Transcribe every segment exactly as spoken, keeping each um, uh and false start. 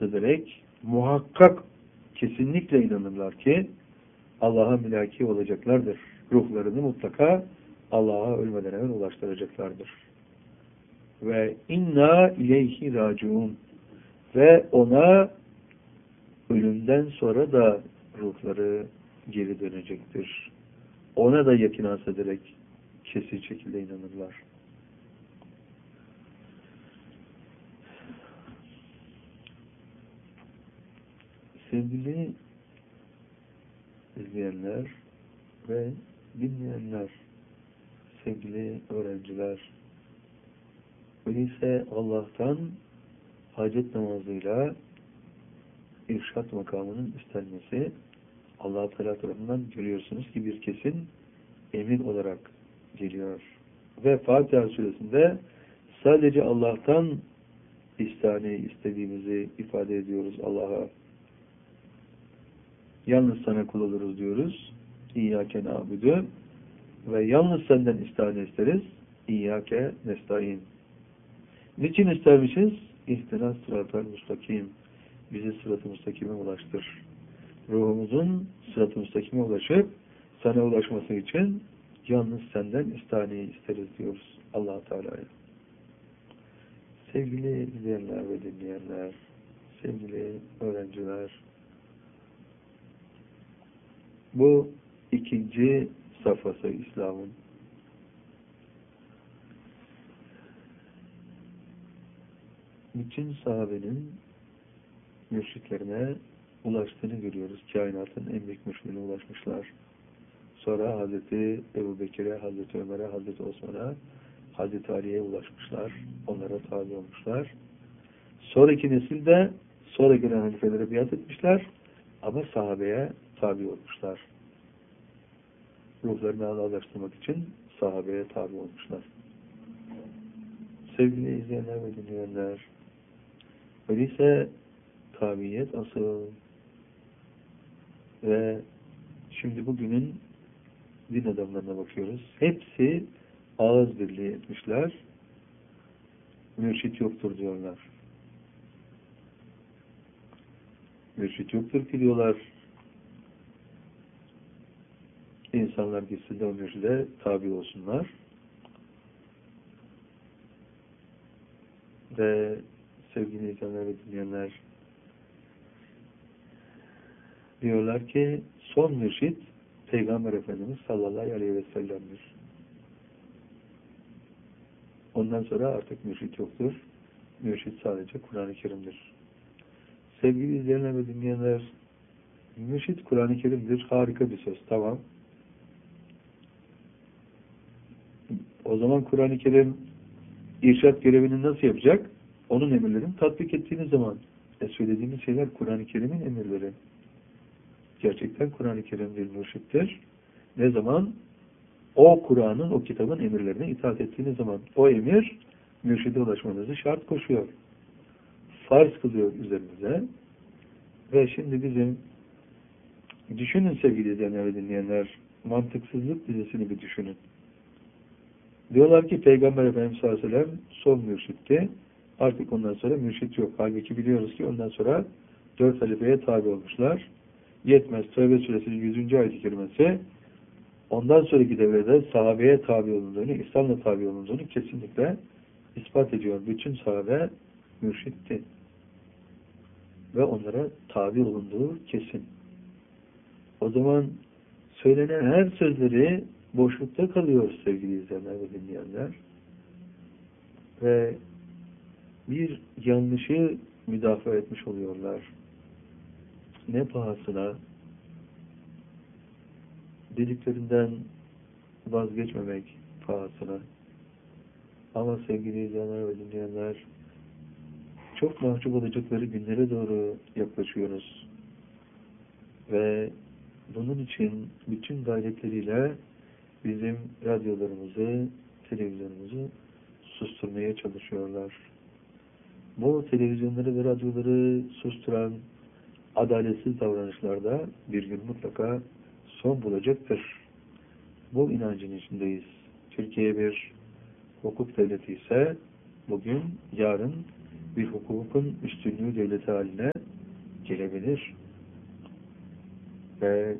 ederek muhakkak kesinlikle inanırlar ki Allah'a mülaki olacaklardır. Ruhlarını mutlaka Allah'a ölmeden evvel ulaştıracaklardır. Ve inna ileyhi raciun, ve ona ölümden sonra da ruhları geri dönecektir. Ona da yakinas ederek kesin şekilde inanırlar. Sevgili izleyenler ve dinleyenler, sevgili öğrenciler, öyleyse Allah'tan hacet namazıyla irşat makamının istenmesi Allah-u Teala tarafından görüyorsunuz ki bir kesin emir olarak geliyor. Ve Fatiha suresinde sadece Allah'tan istane istediğimizi ifade ediyoruz Allah'a. Yalnız sana kul oluruz diyoruz. İyyâke na'budu, ve yalnız senden istane isteriz. İyyâke nestaîn. Niçin istermişiz? İhtinas sıratal müstakim. Bizi sırat-ı müstakime ulaştır. Ruhumuzun sırat-ı müstakime ulaşıp sana ulaşması için yalnız senden istaneyi isteriz diyoruz Allah-u Teala'ya. Sevgili izleyenler ve dinleyenler, sevgili öğrenciler, bu ikinci safhası İslam'ın. Bütün sahabenin mürşitlerine ulaştığını görüyoruz. Kainatın en büyük mürşidine ulaşmışlar. Sonra Hazreti Ebu Bekir'e, Hazreti Ömer'e, Hazreti Osman'a, Hazreti Ali'ye ulaşmışlar. Onlara tabi olmuşlar. Sonraki nesilde sonra gelen halifelere biat etmişler ama sahabeye tabi olmuşlar. Ruhlarını Allah'a ulaştırmak için sahabeye tabi olmuşlar. Sevgili izleyenler ve dinleyenler, öyleyse tabiyet asıl. Ve şimdi bugünün din adamlarına bakıyoruz. Hepsi ağız birliği etmişler. Mürşit yoktur diyorlar. Mürşit yoktur ki diyorlar. İnsanlar gitsin de o mürşide tabi olsunlar. Ve sevgili izleyenler ve dinleyenler, diyorlar ki son mürşit Peygamber Efendimiz sallallahu aleyhi ve sellem'dir. Ondan sonra artık mürşit yoktur. Mürşit sadece Kur'an-ı Kerim'dir. Sevgili izleyenler ve dinleyenler, mürşit Kur'an-ı Kerim'dir. Harika bir söz. Tamam. O zaman Kur'an-ı Kerim irşat görevini nasıl yapacak? Onun emirlerini tatbik ettiğiniz zaman. E söylediğimiz şeyler Kur'an-ı Kerim'in emirleri. Gerçekten Kur'an-ı Kerim bir mürşittir. Ne zaman? O Kur'an'ın, o kitabın emirlerine itaat ettiğiniz zaman. O emir mürşide ulaşmanızı şart koşuyor. Farz kılıyor üzerinize. Ve şimdi bizim düşünün sevgili izleyenler ve dinleyenler, mantıksızlık dizisini bir düşünün. Diyorlar ki Peygamber Efendimiz sallallahu aleyhi ve sellem son mürşitti. Artık ondan sonra mürşit yok. Halbuki biliyoruz ki ondan sonra dört halifeye tabi olmuşlar. Yetmez. Tevbe suresinin yüzüncü ayet-i kerimesi ondan sonraki devrede sahabeye tabi olunduğunu, İslam'la tabi olunduğunu kesinlikle ispat ediyor. Bütün sahabe mürşitti. Ve onlara tabi olunduğu kesin. O zaman söylenen her sözleri boşlukta kalıyor sevgili izleyenler ve dinleyenler. Ve bir yanlışı müdafaa etmiş oluyorlar. Ne pahasına dediklerinden vazgeçmemek pahasına. Ama sevgili izleyenler ve dinleyenler, çok mahcup olacakları günlere doğru yaklaşıyoruz. Ve bunun için bütün gayretleriyle bizim radyolarımızı, televizyonumuzu susturmaya çalışıyorlar. Bu televizyonları ve radyoları susturan adaletsiz davranışlarda bir gün mutlaka son bulacaktır. Bu inancın içindeyiz. Türkiye bir hukuk devleti ise bugün, yarın bir hukukun üstünlüğü devleti haline gelebilir. Ve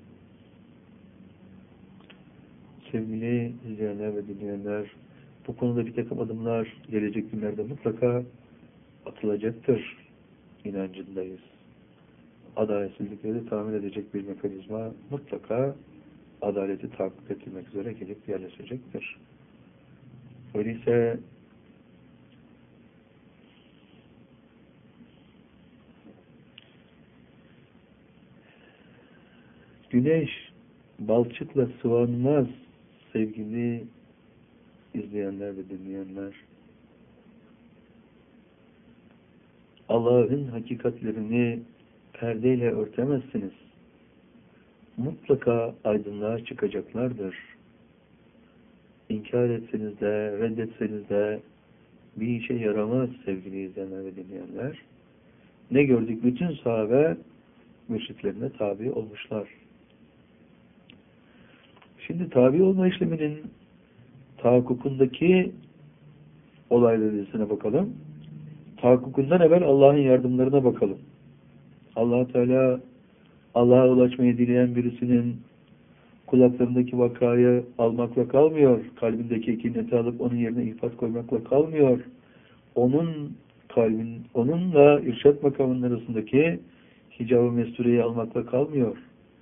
sevgili izleyenler ve dinleyenler, bu konuda bir takım adımlar gelecek günlerde mutlaka atılacaktır inancındayız. Adaletsizlikleri tahmin edecek bir mekanizma mutlaka adaleti tahakkuk ettirmek üzere gelip yerleşecektir. Öyleyse güneş balçıkla sıvanmaz sevgili izleyenler ve dinleyenler. Allah'ın hakikatlerini perdeyle örtemezsiniz. Mutlaka aydınlığa çıkacaklardır. İnkar etseniz de, reddetseniz de bir işe yaramaz sevgili izleyenler ve dinleyenler. Ne gördük? Bütün sahabe mürşitlerine tabi olmuşlar. Şimdi tabi olma işleminin tahakkukundaki olaylarına bakalım. Tahakkukundan evvel Allah'ın yardımlarına bakalım. Allah Teala Allah'a ulaşmayı dileyen birisinin kulaklarındaki vakayı almakla kalmıyor. Kalbindeki ekineti alıp onun yerine ifat koymakla kalmıyor. Onun kalbin, onunla irşat makamının arasındaki hicab-ı mestureyi almakla kalmıyor.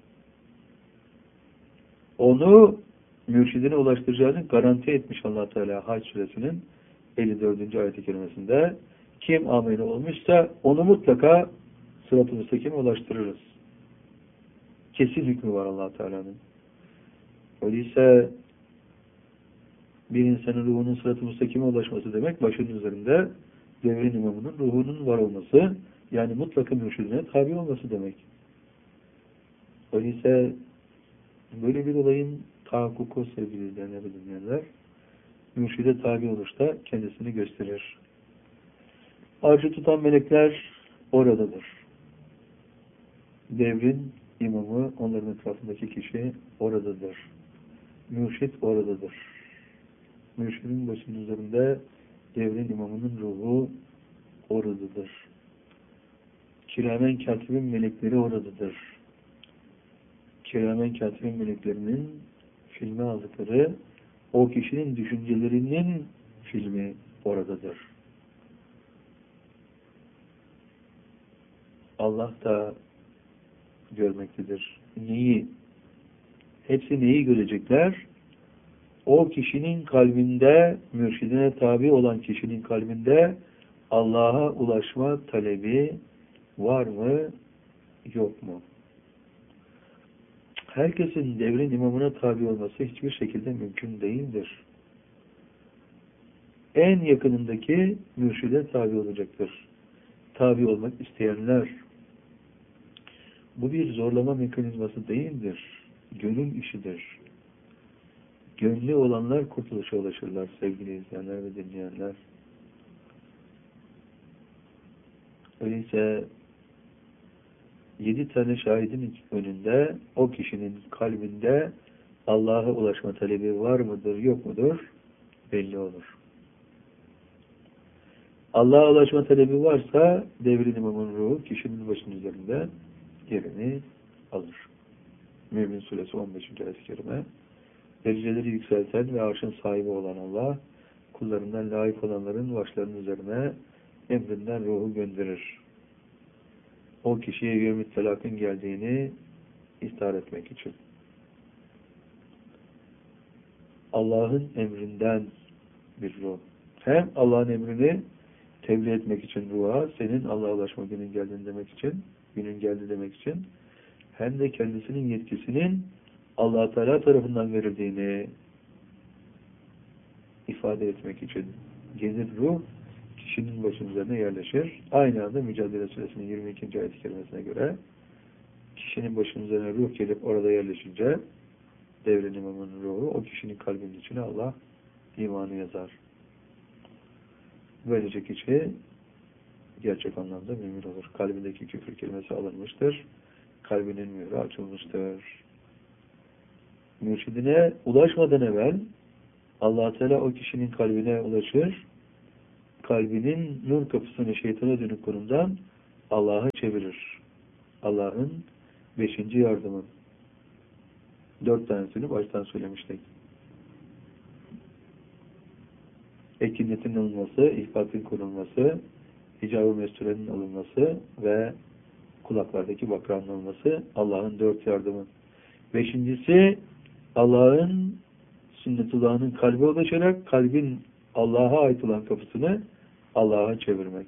Onu mürşidine ulaştıracağını garanti etmiş Allah Teala Hac suresinin elli dördüncü ayet-i kerimesinde. Kim ameli olmuşsa onu mutlaka sırat-ı müstakime ulaştırırız. Kesin hükmü var Allah Teala'nın. Öyleyse bir insanın ruhunun sırat-ı müstakime ulaşması demek başının üzerinde devrin imamının ruhunun var olması, yani mutlaka mürşidine tabi olması demek. Öyleyse böyle bir olayın tahakkuku sevgili izleyenler ve dinleyenler, mürşide tabi oluşta kendisini gösterir. Arşı tutan melekler oradadır. Devrin imamı, onların etrafındaki kişi oradadır. Mürşid oradadır. Mürşidin başının üzerinde devrin imamının ruhu oradadır. Kiramen katibin melekleri oradadır. Kiramen katibin meleklerinin filme aldıkları o kişinin düşüncelerinin filmi oradadır. Allah da görmektedir. Neyi? Hepsi neyi görecekler? O kişinin kalbinde, mürşidine tabi olan kişinin kalbinde Allah'a ulaşma talebi var mı, yok mu? Herkesin devrin imamına tabi olması hiçbir şekilde mümkün değildir. En yakınındaki mürşide tabi olacaktır. Tabi olmak isteyenler. Bu bir zorlama mekanizması değildir. Gönül işidir. Gönlü olanlar kurtuluşa ulaşırlar sevgili izleyenler ve dinleyenler. Öyleyse yedi tane şahidin önünde o kişinin kalbinde Allah'a ulaşma talebi var mıdır, yok mudur belli olur. Allah'a ulaşma talebi varsa devrin imamın ruhu kişinin başının üzerinde yerini alır. Mümin suresi on beşinci ayet-i kerime. Dereceleri yükselten ve arşın sahibi olan Allah, kullarından layık olanların başlarının üzerine emrinden ruhu gönderir. O kişiye yevmi telakın geldiğini ihtar etmek için. Allah'ın emrinden bir ruh. Hem Allah'ın emrini tebliğ etmek için ruha, senin Allah'a ulaşma günün geldiğini demek için, günün geldi demek için, hem de kendisinin yetkisinin Allah Teala tarafından verildiğini ifade etmek için gelir ruh, kişinin başının üzerine yerleşir. Aynı anda Mücadele Suresinin yirmi ikinci ayet-i kerimesine göre kişinin başının üzerine ruh gelip orada yerleşince devrin imamının ruhu o kişinin kalbinin içine Allah imanı yazar. Böylece kişi gerçek anlamda mümin olur. Kalbindeki küfür kelimesi alınmıştır. Kalbinin mührü açılmıştır. Mürşidine ulaşmadan evvel Allah Teala o kişinin kalbine ulaşır. kalbinin nur kapısını şeytana dönük konumdan Allah'a çevirir. Allah'ın beşinci yardımı. Dört tanesini baştan söylemiştik. Ekiniyetin alınması, ihfatın korunması, hicab-ı mesturenin alınması ve kulaklardaki bakranın alınması Allah'ın dört yardımı. Beşincisi, Allah'ın sünnetullah'ın kalbe ulaşarak kalbin Allah'a ait olan kapısını Allah'a çevirmek.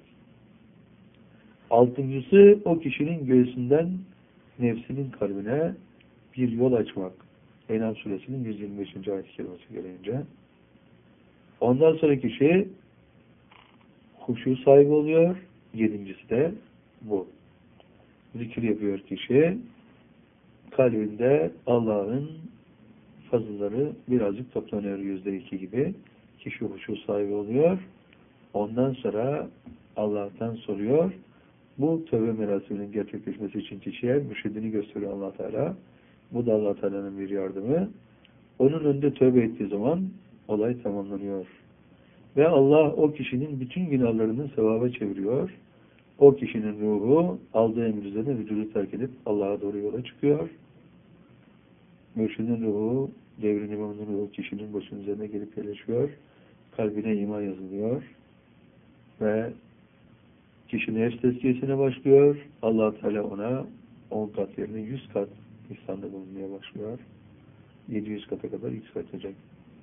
Altıncısı, o kişinin göğsünden nefsinin kalbine bir yol açmak. En'am suresinin yüz yirmi beşinci ayet-i kerimesi gereğince. Ondan sonraki şey huşu sahibi oluyor. Yedincisi de bu. Zikir yapıyor kişi. Kalbinde Allah'ın fazılları birazcık toplanıyor, yüzde iki gibi. Kişi huşu sahibi oluyor. Ondan sonra Allah'tan soruyor. Bu tövbe merasiminin gerçekleşmesi için kişiye mürşidini gösteriyor Allah Teala. Bu da Allah Teala'nın bir yardımı. Onun önünde tövbe ettiği zaman olay tamamlanıyor. Ve Allah o kişinin bütün günahlarını sevaba çeviriyor. O kişinin ruhu aldığı emir üzerine vücudu terk edip Allah'a doğru yola çıkıyor. Mürşidin ruhu, devrin imamının ruhu kişinin başının üzerine gelip yerleşiyor. Kalbine iman yazılıyor. Ve kişi nefs tezkiyesine başlıyor. Allah Teala ona on kat yerine yüz kat ihsanda bulunmaya başlıyor. yedi yüz kata kadar yükseltecek.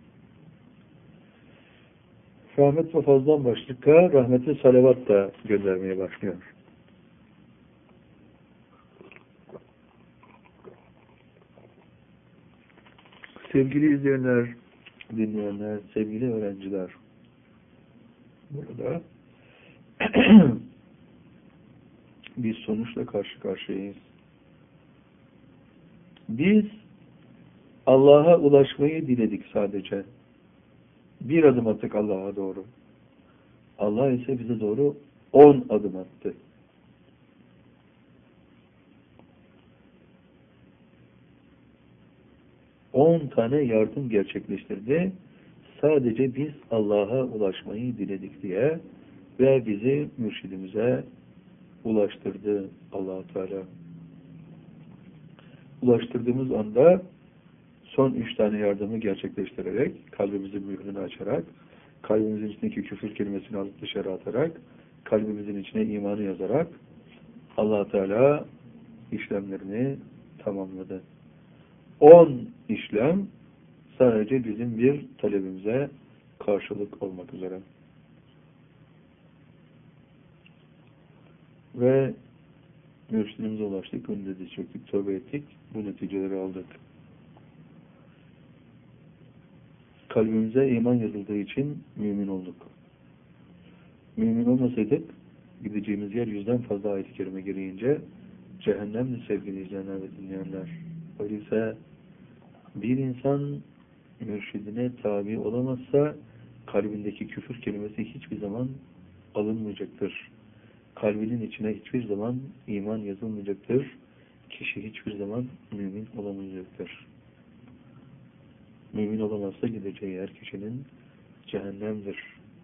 Rahmet ve fazlan başlıkta rahmetli salavat da göndermeye başlıyor. Sevgili izleyenler, dinleyenler, sevgili öğrenciler, burada bir sonuçla karşı karşıyayız. Biz Allah'a ulaşmayı diledik sadece. Bir adım attık Allah'a doğru. Allah ise bize doğru on adım attı. On tane yardım gerçekleştirdi. Sadece biz Allah'a ulaşmayı diledik diye ve bizi mürşidimize ulaştırdı Allah Teala. Ulaştırdığımız anda son üç tane yardımı gerçekleştirerek, kalbimizin mührünü açarak, kalbimizin içindeki küfür kelimesini alıp dışarı atarak, kalbimizin içine imanı yazarak Allah Teala işlemlerini tamamladı. On işlem sadece bizim bir talebimize karşılık olmak üzere. Ve mürşidimize ulaştık, önünde diz çöktük, tövbe ettik, bu neticeleri aldık. Kalbimize iman yazıldığı için mümin olduk. Mümin olmasaydık, gideceğimiz yer yüzden fazla ayet-i kerime gereğince cehennemli sevgili izleyenler ve dinleyenler. Öyleyse bir insan mürşidine tabi olamazsa kalbindeki küfür kelimesi hiçbir zaman alınmayacaktır. Kalbinin içine hiçbir zaman iman yazılmayacaktır. Kişi hiçbir zaman mümin olamayacaktır. Mümin olamazsa gideceği yer kişinin cehennemdir.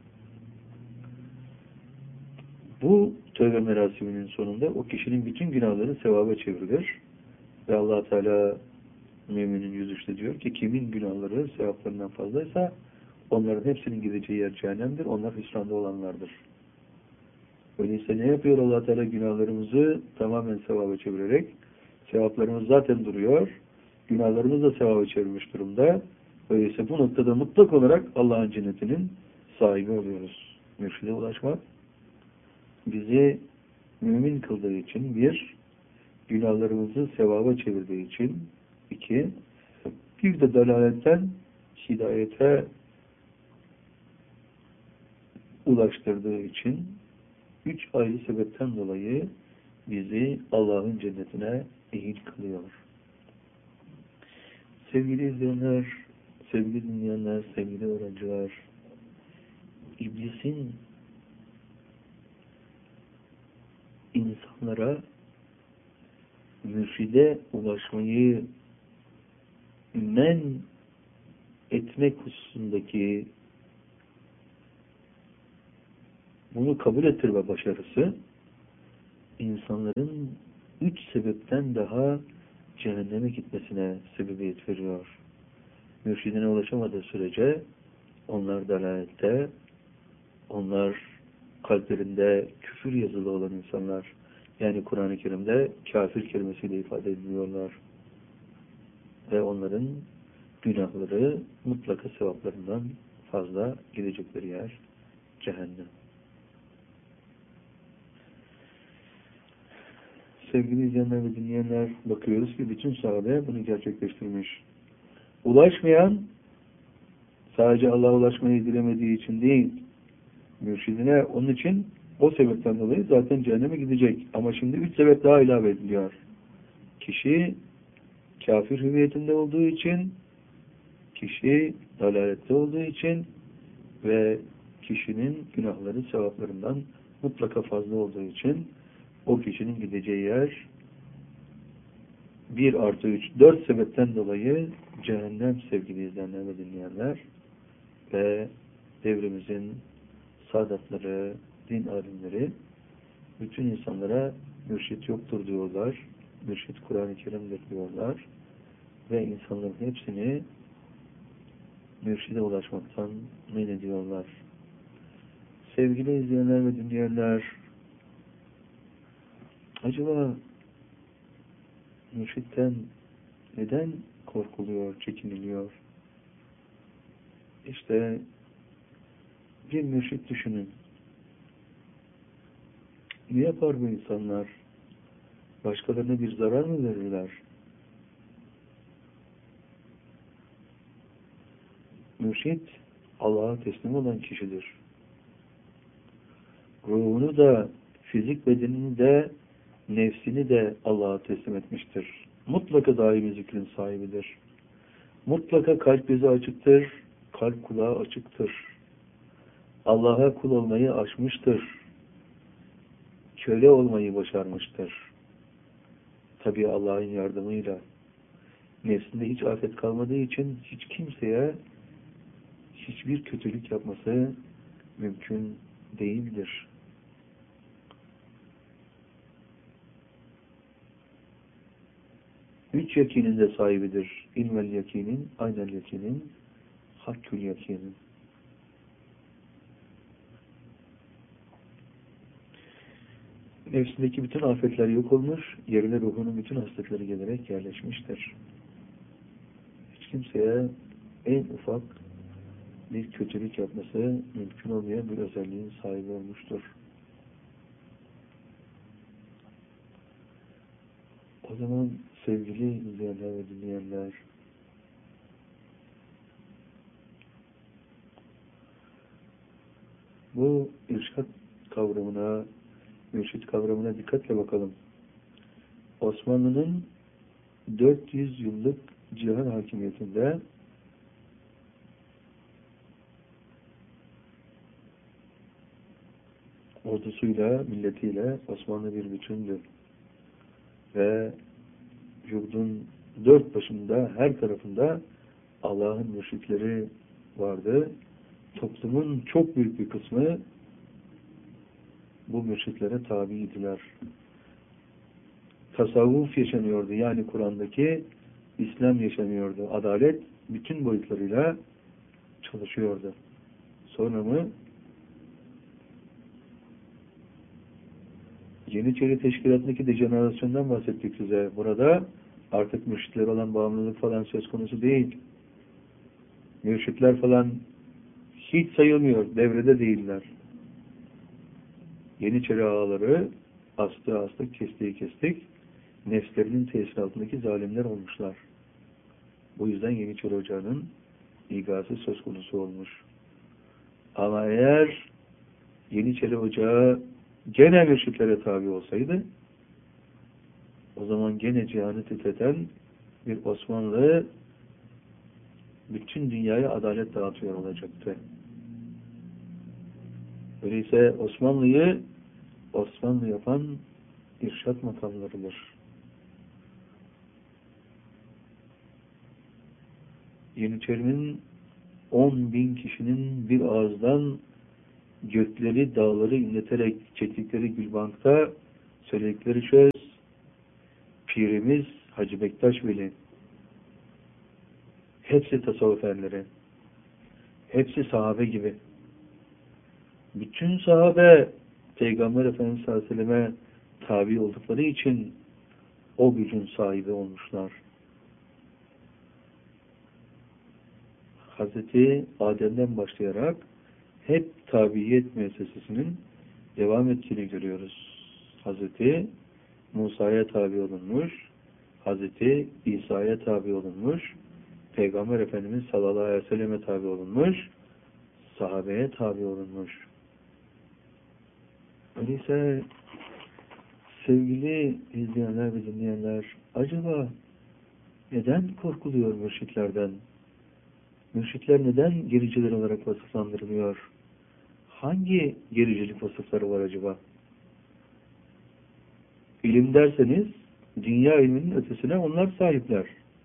Bu tövbe merasiminin sonunda o kişinin bütün günahları sevaba çevrilir. Ve Allah Teala müminin yüzüstü diyor ki kimin günahları sevaplarından fazlaysa onların hepsinin gideceği yer cehennemdir. Onlar hüsranda olanlardır. Öyleyse ne yapıyor Allah Teala? Günahlarımızı tamamen sevaba çevirerek, sevaplarımız zaten duruyor, günahlarımız da sevaba çevirmiş durumda. Öyleyse bu noktada mutlak olarak Allah'ın cennetinin sahibi oluyoruz. Mürşide ulaşmak bizi mümin kıldığı için bir, günahlarımızı sevaba çevirdiği için iki, bir de dalaletten hidayete ulaştırdığı için üç ayrı sebepten dolayı bizi Allah'ın cennetine ehil kılıyor. Sevgili izleyenler, sevgili dinleyenler, sevgili öğrenciler, İblisin insanlara mürşide ulaşmayı men etmek hususundaki bunu kabul ettirme başarısı insanların üç sebepten daha cehenneme gitmesine sebebiyet veriyor. Mürşidine ulaşamadığı sürece onlar dalalette, onlar kalplerinde küfür yazılı olan insanlar, yani Kur'an-ı Kerim'de kafir kelimesiyle ifade ediliyorlar. Ve onların günahları mutlaka sevaplarından fazla gidecekleri yer cehennem. Sevgili izleyenler ve dinleyenler, bakıyoruz ki bütün sahabe bunu gerçekleştirmiş. Ulaşmayan, sadece Allah'a ulaşmayı dilemediği için değil, mürşidine onun için o sebepten dolayı zaten cehenneme gidecek. Ama şimdi üç sebep daha ilave ediliyor. Kişi kafir hüviyetinde olduğu için, kişi dalalette olduğu için ve kişinin günahları sevaplarından mutlaka fazla olduğu için o kişinin gideceği yer bir artı üç, dört sebepten dolayı cehennem, sevgili izleyenler ve dinleyenler. Ve devrimizin saadatları, din alimleri bütün insanlara mürşit yoktur diyorlar. Mürşit Kur'an-ı Kerim'dir diyorlar. Ve insanların hepsini mürşide ulaşmaktan men ediyorlar. Sevgili izleyenler ve dinleyenler, acaba mürşitten neden korkuluyor, çekiniliyor? İşte bir mürşit düşünün. Ne yapar bu insanlar? Başkalarına bir zarar mı verirler? Mürşit, Allah'a teslim olan kişidir. Ruhunu da, fizik bedenini de, nefsini de Allah'a teslim etmiştir. Mutlaka daimi zikrin sahibidir. Mutlaka kalp gözü açıktır, kalp kulağı açıktır. Allah'a kul olmayı aşmıştır. Köle olmayı başarmıştır. Tabii Allah'ın yardımıyla. Nefsinde hiç afet kalmadığı için hiç kimseye hiçbir kötülük yapması mümkün değildir. Üç yakinin de sahibidir. İlmel yakinin, aynel yakinin, hakkül yakinin. Nefsindeki bütün afetler yok olmuş, yerine ruhunun bütün hasletleri gelerek yerleşmiştir. Hiç kimseye en ufak bir kötülük yapması mümkün olmayan bir özelliğin sahibi olmuştur. O zaman sevgili izleyenler ve dinleyenler, bu irşad kavramına, mürşit kavramına dikkatle bakalım. Osmanlı'nın dört yüz yıllık cihan hakimiyetinde ordusuyla, milletiyle Osmanlı bir bütündü. Ve yurdun dört başında, her tarafında Allah'ın mürşitleri vardı. Toplumun çok büyük bir kısmı bu mürşitlere tabiydiler. Tasavvuf yaşanıyordu. Yani Kur'an'daki İslam yaşanıyordu. Adalet bütün boyutlarıyla çalışıyordu. Sonra mı Yeniçeri Teşkilatı'ndaki dejenerasyondan bahsettik size. Burada artık mürşitler olan bağımlılık falan söz konusu değil. Mürşitler falan hiç sayılmıyor. Devrede değiller. Yeniçeri ağaları astı astık, kestiği kestik. Nefslerinin tesiri altındaki zalimler olmuşlar. Bu yüzden Yeniçeri Ocağı'nın igası söz konusu olmuş. Ama eğer Yeniçeri Ocağı gene mürşitlere tabi olsaydı, o zaman gene cihanı titreten bir Osmanlı bütün dünyaya adalet dağıtıyor olacaktı. Öyleyse Osmanlı'yı Osmanlı yapan irşad makamlarıdır. Yeniçerinin on bin kişinin bir ağızdan gökleri, dağları inleterek çektikleri Gülbank'ta söyledikleri söz, pirimiz Hacı Bektaş Veli. Hepsi tasavvuf erleri. Hepsi sahabe gibi. Bütün sahabe Peygamber Efendimiz sallallahu aleyhi ve selleme tabi oldukları için o gücün sahibi olmuşlar. Hazreti Adem'den başlayarak hep tabiyet müessesesinin devam ettiğini görüyoruz. Hazreti Musa'ya tabi olunmuş, Hazreti İsa'ya tabi olunmuş, Peygamber Efendimiz sallallahu aleyhi ve selleme tabi olunmuş, sahabeye tabi olunmuş. Öyleyse sevgili izleyenler ve dinleyenler, acaba neden korkuluyor mürşitlerden? Mürşitler neden gericiler olarak vasıflandırılıyor? Hangi gericilik vasıfları var acaba? İlim derseniz, dünya ilminin ötesine onlar sahipler.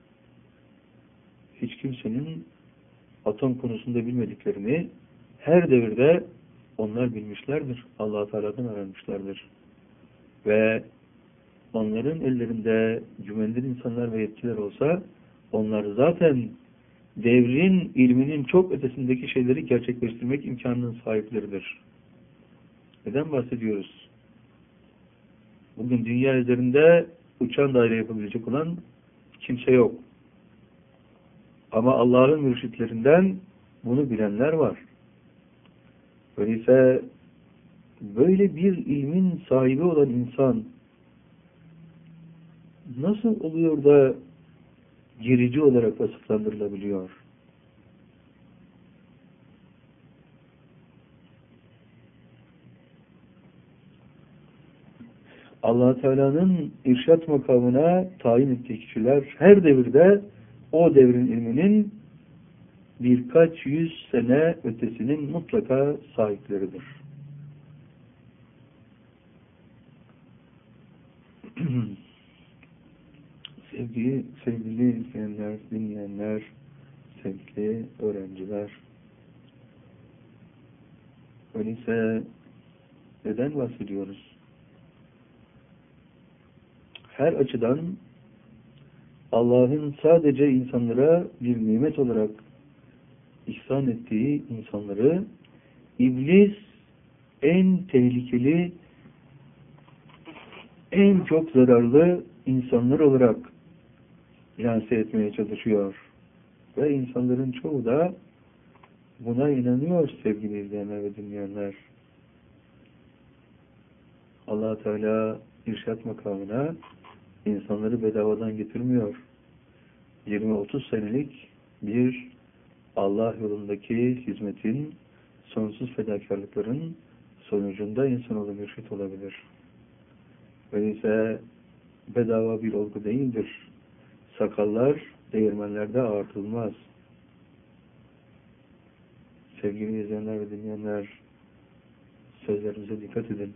Hiç kimsenin atom konusunda bilmediklerini her devirde onlar bilmişlerdir. Allah-u Teala'dan öğrenmişlerdir. Ve onların ellerinde güvenilir insanlar ve yetkiler olsa, onlar zaten devrin ilminin çok ötesindeki şeyleri gerçekleştirmek imkanının sahipleridir. Neden bahsediyoruz? Bugün dünya üzerinde uçan daire yapabilecek olan kimse yok. Ama Allah'ın mürşitlerinden bunu bilenler var. Öyleyse böyle bir ilmin sahibi olan insan nasıl oluyor da gerici olarak vasıflandırılabiliyor? Allah Teala'nın irşat makamına tayin ettiği kişiler her devirde o devrin ilminin birkaç yüz sene ötesinin mutlaka sahipleridir. Sevgili, sevgili izleyenler, dinleyenler, sevgili öğrenciler, öyleyse neden bahsediyoruz? Her açıdan Allah'ın sadece insanlara bir nimet olarak ihsan ettiği insanları iblis en tehlikeli, en çok zararlı insanlar olarak lanse etmeye çalışıyor. Ve insanların çoğu da buna inanıyor sevgili izleyenler ve dinleyenler. Allah Teala irşat makamına insanları bedavadan getirmiyor. yirmi otuz senelik bir Allah yolundaki hizmetin, sonsuz fedakarlıkların sonucunda insanoğlu mürşit olabilir. Öyleyse bedava bir olgu değildir. Sakallar değirmenlerde ağartılmaz. Sevgili izleyenler ve dinleyenler, sözlerimize dikkat edin.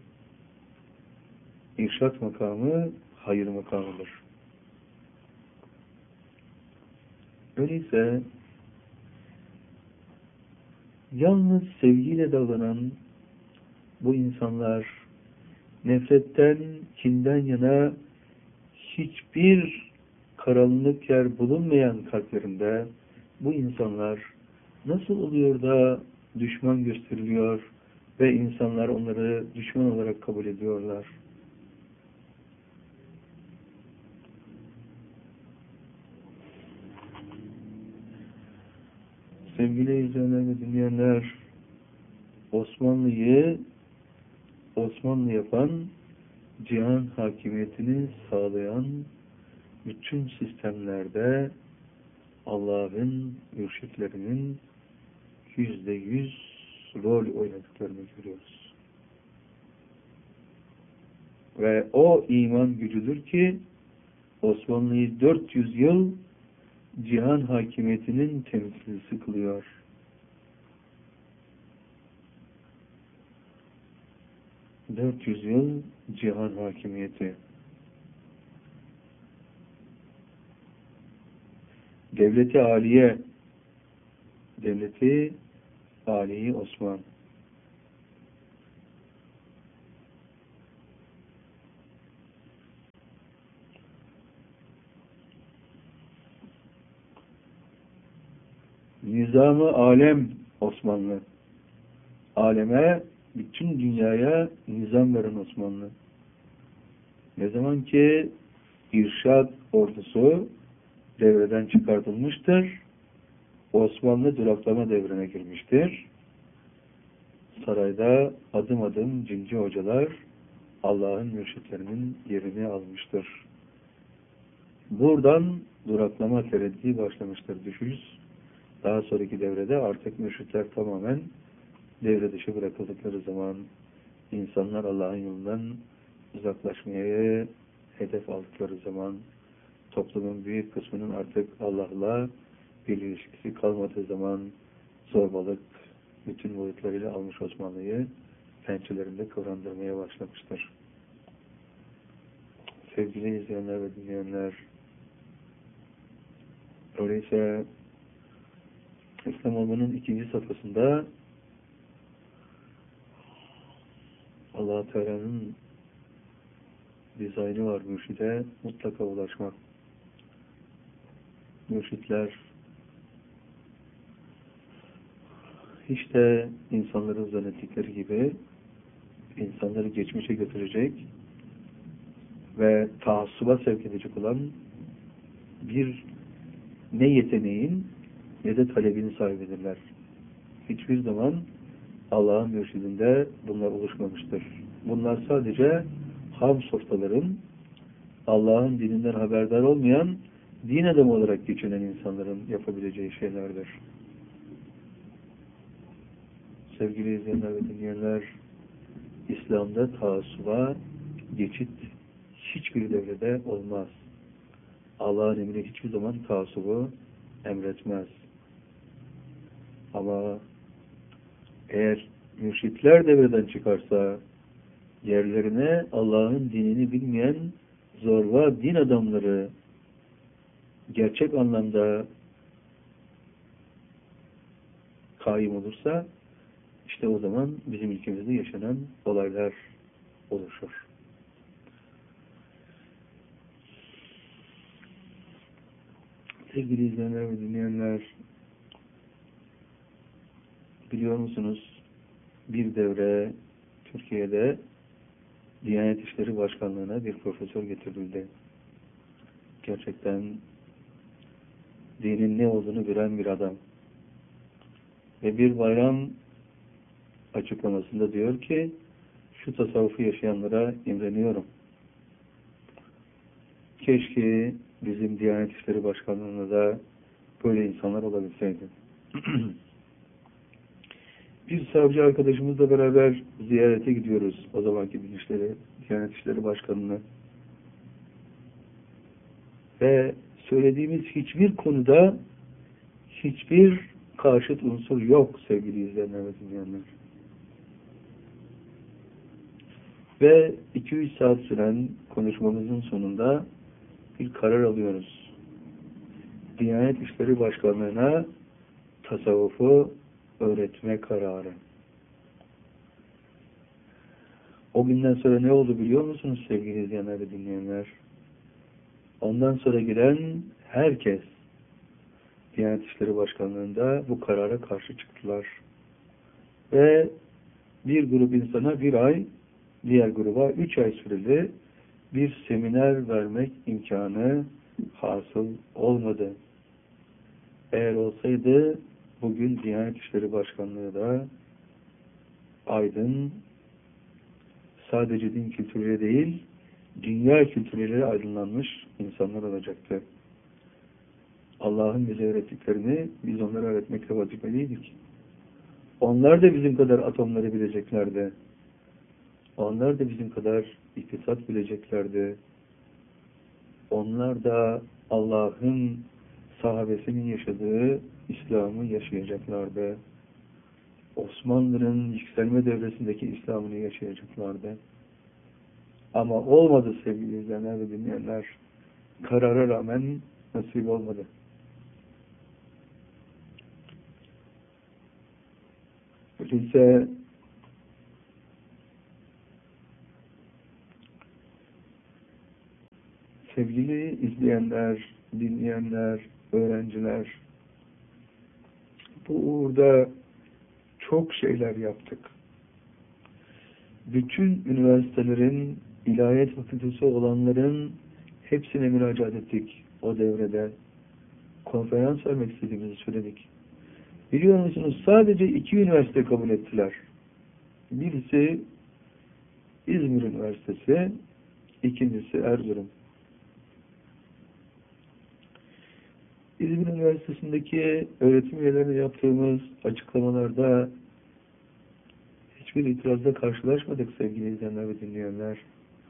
İrşat makamı hayır makamıdır. Öyleyse yalnız sevgiyle davranan bu insanlar nefretten, kinden yana hiçbir karanlık yer bulunmayan kalplerinde bu insanlar nasıl oluyor da düşman gösteriliyor ve insanlar onları düşman olarak kabul ediyorlar? Sevgili izleyenler ve dinleyenler, Osmanlı'yı Osmanlı yapan, cihan hakimiyetini sağlayan bütün sistemlerde Allah'ın mürşitlerinin yüzde yüz rol oynadıklarını görüyoruz. Ve o iman gücüdür ki Osmanlı'yı dört yüz yıl cihan hakimiyetinin temsilcisi kılıyor. dört yüz yıl cihan hakimiyeti. Devleti Aliye, Devleti Ali Osman. nizam-ı alem Osmanlı. Aleme, bütün dünyaya nizam veren Osmanlı. Ne zaman ki irşad ordusu devreden çıkartılmıştır, Osmanlı duraklama devrine girmiştir. Sarayda adım adım cinci hocalar Allah'ın mürşitlerinin yerini almıştır. Buradan duraklama tereddütü başlamıştır, düşüş. Daha sonraki devrede artık mürşitler tamamen devre dışı bırakıldıkları zaman insanlar Allah'ın yolundan uzaklaşmaya hedef aldıkları zaman toplumun büyük kısmının artık Allah'la bir ilişkisi kalmadığı zaman zorbalık bütün boyutlarıyla almış Osmanlı'yı pençelerinde kıvrandırmaya başlamıştır. Sevgili izleyenler ve dinleyenler, öyleyse İslam olmanın ikinci safhasında Allah-u Teala'nın dizaynı var, mürşide mutlaka ulaşmak. Mürşitler hiç de insanların zannettikleri gibi insanları geçmişe götürecek ve taassuba sevk edecek olan bir ne yeteneğin ne de talebini sahibidirler. Hiçbir zaman Allah'ın mürşidinde bunlar oluşmamıştır. Bunlar sadece ham softaların, Allah'ın dininden haberdar olmayan, din adamı olarak geçinen insanların yapabileceği şeylerdir. Sevgili izleyenler ve dinleyenler, İslam'da taassuba geçit hiçbir devrede olmaz. Allah'ın emri hiçbir zaman taassubu emretmez. Ama eğer mürşitler devreden çıkarsa, yerlerine Allah'ın dinini bilmeyen zorba din adamları gerçek anlamda kaim olursa, işte o zaman bizim ülkemizde yaşanan olaylar oluşur. Sevgili izleyenler ve dinleyenler, biliyor musunuz, bir devre Türkiye'de Diyanet İşleri Başkanlığı'na bir profesör getirildi. Gerçekten dinin ne olduğunu bilen bir adam. Ve bir bayram açıklamasında diyor ki, şu tasavvufu yaşayanlara imreniyorum. Keşke bizim Diyanet İşleri Başkanlığı'nda da böyle insanlar olabilseydi. Bir savcı arkadaşımızla beraber ziyarete gidiyoruz o zamanki Dinişleri, Diyanet İşleri Başkanı'nı. Ve söylediğimiz hiçbir konuda hiçbir karşıt unsur yok sevgili izleyenler ve dinleyenler. Ve iki üç saat süren konuşmamızın sonunda bir karar alıyoruz. Diyanet İşleri Başkanlığı'na tasavvufu öğretme kararı. O günden sonra ne oldu biliyor musunuz sevgili izleyenler ve dinleyenler? Ondan sonra gelen herkes Diyanet İşleri Başkanlığı'nda bu karara karşı çıktılar. Ve bir grup insana bir ay, diğer gruba üç ay süreli bir seminer vermek imkanı hasıl olmadı. Eğer olsaydı bugün Diyanet İşleri Başkanlığı da aydın, sadece din kültürüyle değil, dünya kültürüyle aydınlanmış insanlar olacaktı. Allah'ın bize öğrettiklerini biz onlara öğretmekle vazifeliydik. Onlar da bizim kadar atomları bileceklerdi. Onlar da bizim kadar iktisat bileceklerdi. Onlar da Allah'ın sahabesinin yaşadığı İslam'ı yaşayacaklardı. Osmanlı'nın yükselme devresindeki İslam'ını yaşayacaklardı. Ama olmadı sevgili izleyenler ve dinleyenler. Karara rağmen nasip olmadı. Öyleyse sevgili izleyenler, dinleyenler, öğrenciler, Bu uğurda çok şeyler yaptık. Bütün üniversitelerin, ilahiyat fakültesi olanların hepsine müracaat ettik o devrede. Konferans vermek istediğimizi söyledik. Biliyor musunuz? Sadece iki üniversite kabul ettiler. Birisi İzmir Üniversitesi, ikincisi Erzurum. İzmir Üniversitesi'ndeki öğretim üyelerine yaptığımız açıklamalarda hiçbir itirazla karşılaşmadık sevgili izleyenler ve dinleyenler.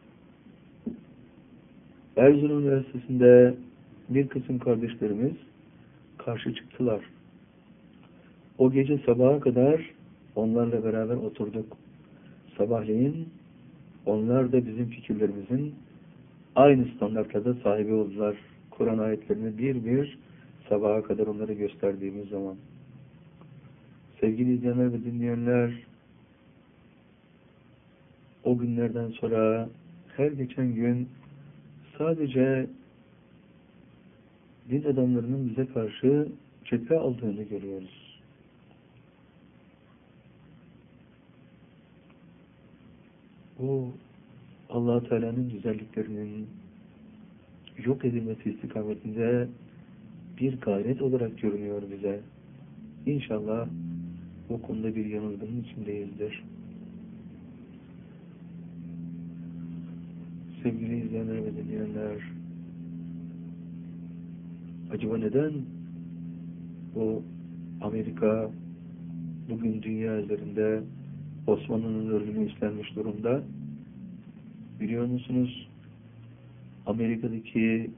Erzurum Üniversitesi'nde bir kısım kardeşlerimiz karşı çıktılar. O gece sabaha kadar onlarla beraber oturduk. Sabahleyin onlar da bizim fikirlerimizin aynı standartlarda sahibi oldular. Kur'an ayetlerini bir bir sabaha kadar onlara gösterdiğimiz zaman. Sevgili izleyenler ve dinleyenler, o günlerden sonra her geçen gün sadece din adamlarının bize karşı cephe aldığını görüyoruz. Bu Allah-u Teala'nın güzelliklerinin yok edilmesi istikametinde bir gayret olarak görünüyor bize. İnşallah bu konuda bir yanılgının içindeyizdir. Sevgili izleyenler ve dinleyenler, acaba neden bu Amerika bugün dünya üzerinde Osmanlı'nın rolünü üstlenmiş durumda? Biliyor musunuz? Amerika'daki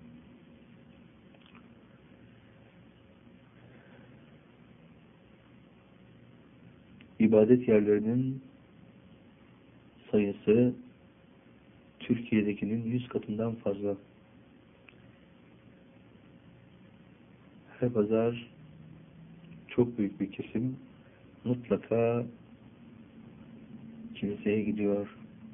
ibadet yerlerinin sayısı Türkiye'dekinin yüz katından fazla. Her pazar çok büyük bir kesim mutlaka kiliseye gidiyor.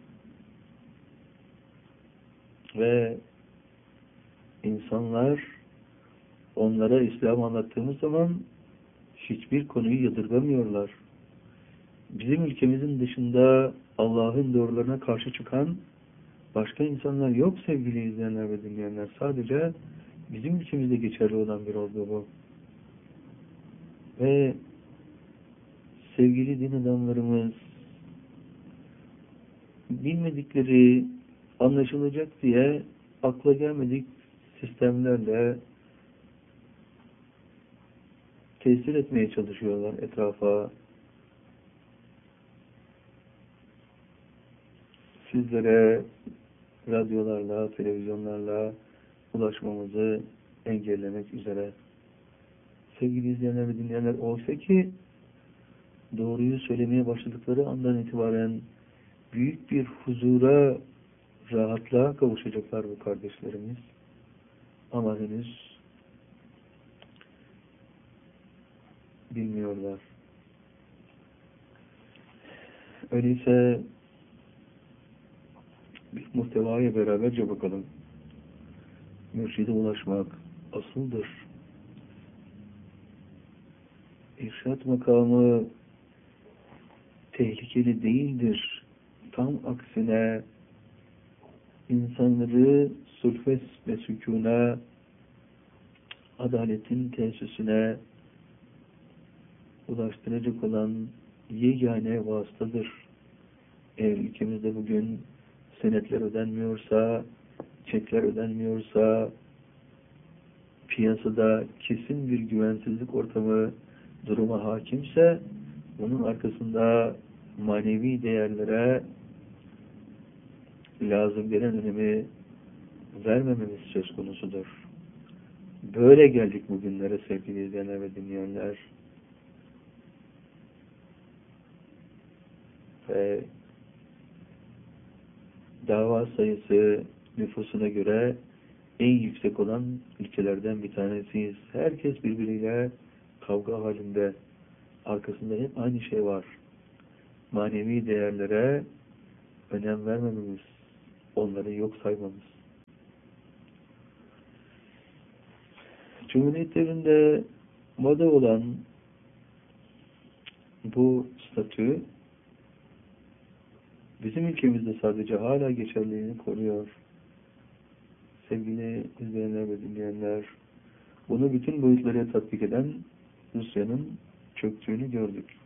Ve insanlar onlara İslam anlattığımız zaman hiçbir konuyu yadırgamıyorlar. Bizim ülkemizin dışında Allah'ın doğrularına karşı çıkan başka insanlar yok sevgili izleyenler ve dinleyenler. Sadece bizim ülkemizde geçerli olan bir olgu bu. Ve sevgili din adamlarımız bilmedikleri anlaşılacak diye akla gelmedik sistemlerle tesir etmeye çalışıyorlar etrafa. Sizlere radyolarla, televizyonlarla ulaşmamızı engellemek üzere. Sevgili izleyenler ve dinleyenler, oysa ki doğruyu söylemeye başladıkları andan itibaren büyük bir huzura, rahatlığa kavuşacaklar bu kardeşlerimiz. Ama henüz bilmiyorlar. Öyleyse bir muhtevaya beraberce bakalım. Mürşide ulaşmak asıldır. İrşad makamı tehlikeli değildir. Tam aksine insanları sulfes ve sükûne, adaletin tesisine ulaştıracak olan yegane vasıtadır. Eğer ülkemizde bugün senetler ödenmiyorsa, çekler ödenmiyorsa, piyasada kesin bir güvensizlik ortamı duruma hakimse, bunun arkasında manevi değerlere lazım gelen önemi vermememiz söz konusudur. Böyle geldik bugünlere sevgili izleyenler ve dinleyenler. Ve dava sayısı nüfusuna göre en yüksek olan ülkelerden bir tanesiyiz. Herkes birbiriyle kavga halinde. Arkasında hep aynı şey var. Manevi değerlere önem vermememiz, onları yok saymamız. Cumhuriyet devrinde moda olan bu statü bizim ülkemizde sadece hala geçerliliğini koruyor. Sevgili izleyenler ve dinleyenler, bunu bütün boyutlara tatbik eden Rusya'nın çöktüğünü gördük.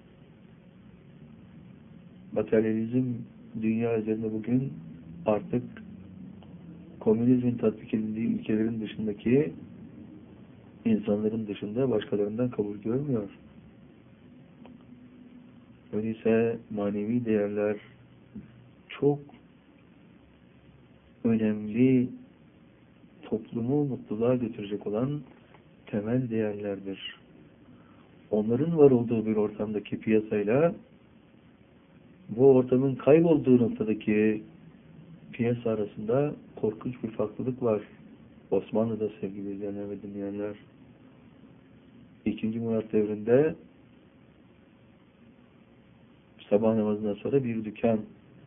Materyalizm dünya üzerinde bugün artık komünizmin tatbik edildiği ülkelerin dışındaki insanların dışında başkalarından kabul görmüyor. Öyleyse manevi değerler çok önemli, toplumu mutluluğa götürecek olan temel değerlerdir. Onların var olduğu bir ortamdaki piyasayla bu ortamın kaybolduğu noktadaki piyasa arasında korkunç bir farklılık var. Osmanlı'da sevgili izleyenler ve dinleyenler, İkinci Murat devrinde sabah namazından sonra bir dükkan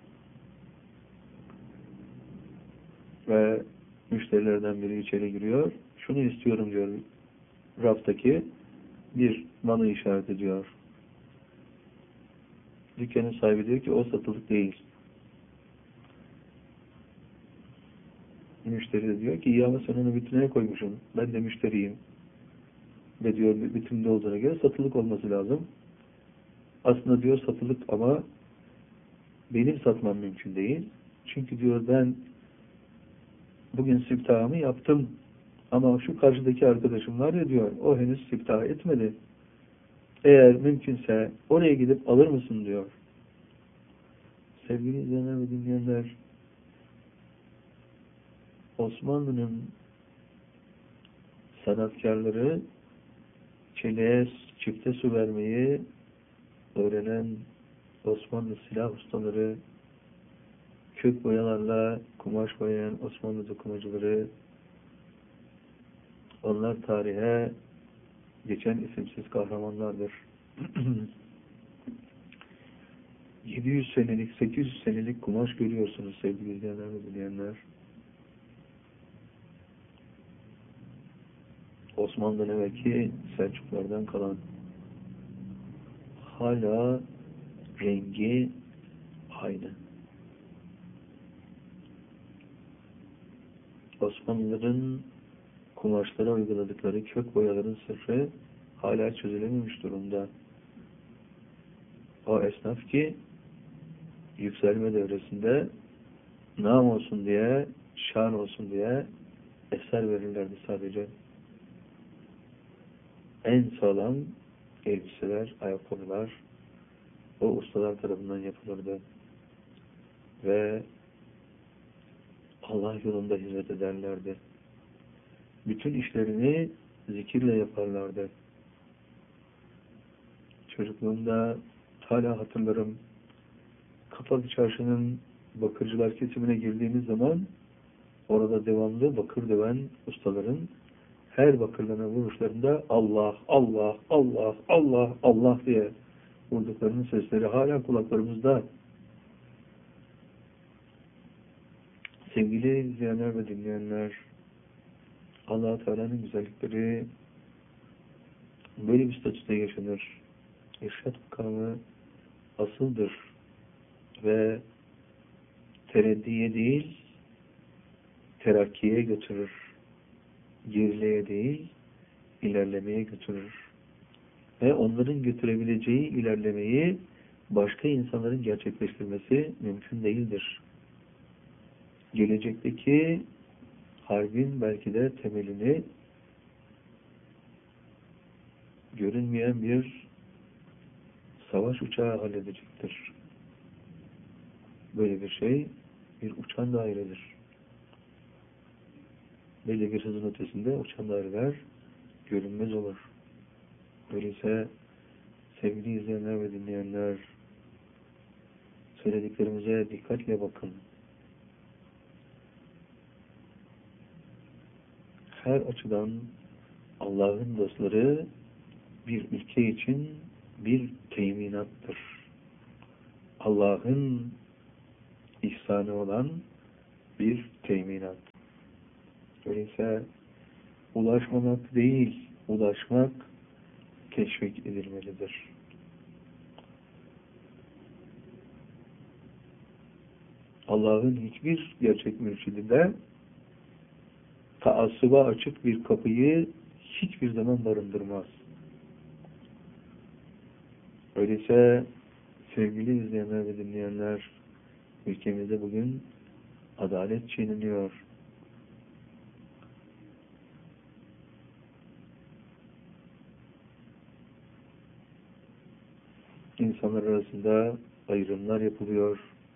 ve müşterilerden biri içeri giriyor. Şunu istiyorum diyor. Raftaki bir malı işaret ediyor. Dükkanın sahibi diyor ki o satılık değil. Müşteri de diyor ki iyi ama sen onu vitrine koymuşsun. Ben de müşteriyim. Ve diyor vitrinde olduğuna göre satılık olması lazım. Aslında diyor satılık ama benim satmam mümkün değil. Çünkü diyor ben bugün siftahımı yaptım. Ama şu karşıdaki arkadaşım var ya diyor, o henüz siftah etmedi. Eğer mümkünse oraya gidip alır mısın diyor. Sevgili izleyenler ve dinleyenler, Osmanlı'nın sanatkarları çeliğe, çifte su vermeyi öğrenen Osmanlı silah ustaları, kök boyalarla kumaş boyayan Osmanlı dokumacıları, onlar tarihe geçen isimsiz kahramanlardır. yedi yüz senelik, sekiz yüz senelik kumaş görüyorsunuz sevgili izleyenler ve dinleyenler. Osmanlı'dan evvelki Selçuklardan kalan, hala rengi aynı. Osmanlıların kumaşlara uyguladıkları kök boyaların sırrı hala çözülememiş durumda. O esnaf ki yükselme devresinde nam olsun diye, şan olsun diye eser verirlerdi sadece. En sağlam elbiseler, ayakkabılar o ustalar tarafından yapılırdı. Ve Allah yolunda hizmet ederlerdi. Bütün işlerini zikirle yaparlardı. Çocukluğumda hala hatırlarım, Kapalı Çarşı'nın bakırcılar kesimine girdiğimiz zaman orada devamlı bakır döven ustaların her bakırlarına vuruşlarında Allah, Allah, Allah, Allah, Allah diye vurduklarının sesleri hala kulaklarımızda. Sevgili izleyenler ve dinleyenler, Allah-u Teala'nın güzellikleri böyle bir statüde yaşanır. İrşad makamı asıldır ve tereddiye değil, terakkiye götürür. Gerileye değil, ilerlemeye götürür. Ve onların götürebileceği ilerlemeyi başka insanların gerçekleştirmesi mümkün değildir. Gelecekteki harbin belki de temelini görünmeyen bir savaş uçağı halledecektir. Böyle bir şey bir uçan dairedir. Belli bir hızın ötesinde uçan daireler görünmez olur. Öyleyse sevgili izleyenler ve dinleyenler, söylediklerimize dikkatle bakın. Her açıdan Allah'ın dostları bir ülke için bir teminattır. Allah'ın ihsanı olan bir teminat. Öyleyse ulaşmamak değil, ulaşmak teşvik edilmelidir. Allah'ın hiçbir gerçek mürşidinde taassuba açık bir kapıyı hiçbir zaman barındırmaz. Öyleyse sevgili izleyenler ve dinleyenler, ülkemizde bugün adalet çiğneniyor. İnsanlar arasında ayrımlar yapılıyor.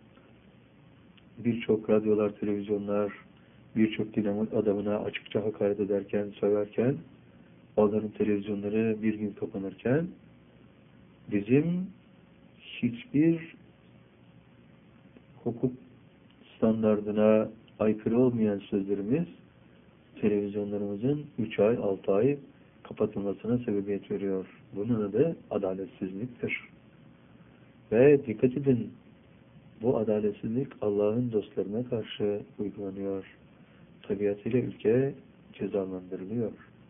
Birçok radyolar, televizyonlar, birçok din adamına açıkça hakaret ederken, söverken, onların televizyonları bir gün kapanırken, bizim hiçbir hukuk standardına aykırı olmayan sözlerimiz televizyonlarımızın üç ay, altı ay kapatılmasına sebebiyet veriyor. Bunun adı adaletsizliktir. Ve dikkat edin, bu adaletsizlik Allah'ın dostlarına karşı uygulanıyor. Tabiatıyla ülke cezalandırılıyor.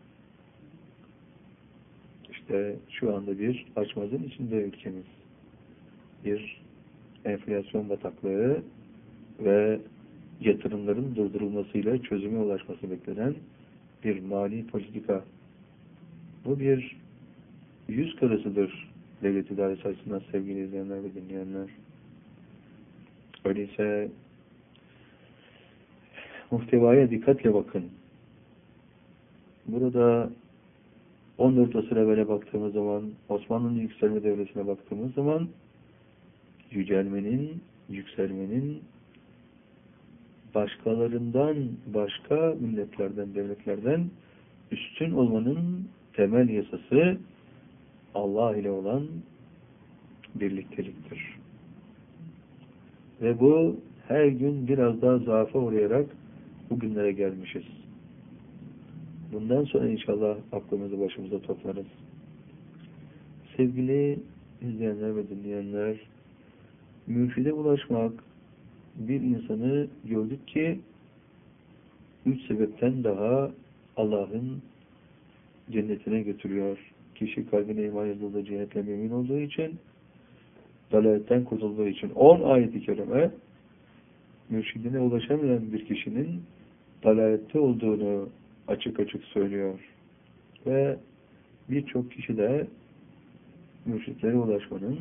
İşte şu anda bir açmazın içinde ülkemiz. Bir enflasyon bataklığı ve yatırımların durdurulmasıyla çözüme ulaşması beklenen bir mali politika. Bu bir yüz karasıdır devlet idaresi açısından sevgili izleyenler ve dinleyenler. Öyleyse muhtevaya dikkatle bakın. Burada on dört asır evvele baktığımız zaman, Osmanlı'nın yükselme devresine baktığımız zaman yücelmenin, yükselmenin başkalarından, başka milletlerden, devletlerden üstün olmanın temel yasası Allah ile olan birlikteliktir. Ve bu her gün biraz daha zaafa uğrayarak bugünlere gelmişiz. Bundan sonra inşallah aklımızı başımıza toplarız. Sevgili izleyenler ve dinleyenler, mürşide ulaşmak, bir insanı gördük ki üç sebepten daha Allah'ın cennetine götürüyor. Kişi kalbine iman edildiği cennetle mümin olduğu için, dalaletten kurtulduğu için. on ayet-i kerime mürşidine ulaşamayan bir kişinin dalalette olduğunu açık açık söylüyor. Ve birçok kişi de mürşitlere ulaşmanın